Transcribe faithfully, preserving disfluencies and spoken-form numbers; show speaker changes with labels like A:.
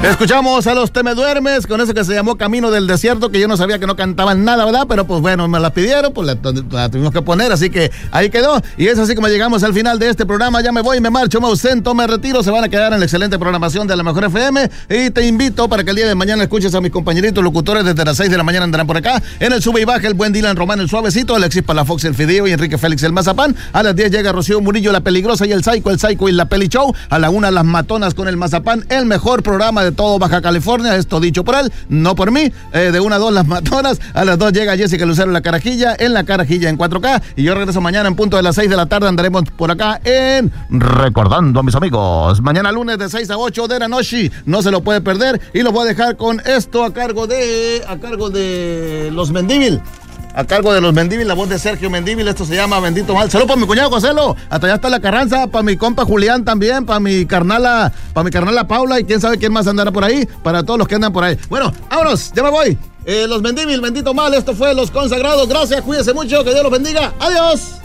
A: Escuchamos a los Te Me Duermes con eso que se llamó Camino del Desierto, que yo no sabía que no cantaban nada, ¿verdad? Pero pues bueno, me la pidieron, pues la, la tuvimos que poner, así que ahí quedó. Y es así como llegamos al final de este programa. Ya me voy, me marcho, me ausento, me retiro. Se van a quedar en la excelente programación de La Mejor F M. Y te invito para que el día de mañana escuches a mis compañeritos locutores. Desde las seis de la mañana andarán por acá. En el sube y baja, el buen Dylan Román, el suavecito, Alexis Palafox, el Fideo y Enrique Félix, el Mazapán. A las diez llega Rocío Murillo, la peligrosa y el Psycho, el Psycho y la Peli Show. A la una, las matonas con el Mazapán, el mejor programa de todo Baja California. Esto dicho por él, no por mí. Eh, de una a dos, las matonas. A las dos llega Jessica Lucero en la carajilla, en la carajilla en cuatro K. Y yo regreso mañana en punto de las seis de la tarde. Andaremos por acá en Recordando a mis amigos. Mañana lunes de seis a ocho de la noche. No se lo puede perder. Y lo voy a dejar con esto a cargo de, a cargo de los Mendívil. A cargo de los Mendívil, la voz de Sergio Mendívil. Esto se llama Bendito Mal. Saludos para mi cuñado Joselo. Hasta allá está la Carranza. Para mi compa Julián también. Para mi carnala, para mi carnala Paula. Y quién sabe quién más andará por ahí. Para todos los que andan por ahí. Bueno, vámonos. Ya me voy. Eh, los Mendívil, Bendito Mal. Esto fue Los Consagrados. Gracias, cuídense mucho. Que Dios los bendiga. Adiós.